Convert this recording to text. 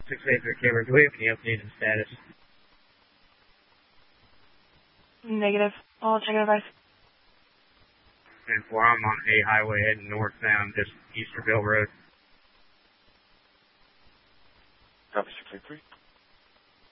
683 Cameron, do we have any updated status? Negative. I'll check advice. And 4, I'm on A highway heading northbound, just Easterville Road. Copy 683.